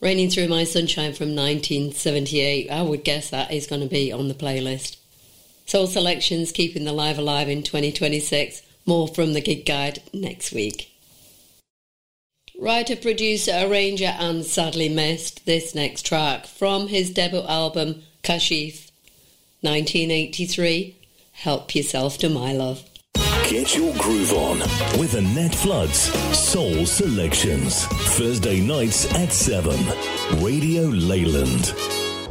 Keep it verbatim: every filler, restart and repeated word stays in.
Raining Through My Sunshine from nineteen seventy-eight. I would guess that is going to be on the playlist. Soul Selections, keeping the live alive in twenty twenty-six. More from the Gig Guide next week. Writer, producer, arranger and sadly missed, this next track from his debut album Kashif nineteen eighty-three, Help Yourself to My Love. Get your groove on with Annette Flood's Soul Selections. Thursday nights at seven. Radio Leyland.